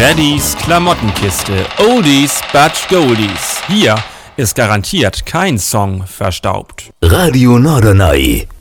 Freddys Klamottenkiste. Oldies but Goldies. Hier ist garantiert kein Song verstaubt. Radio Norderney.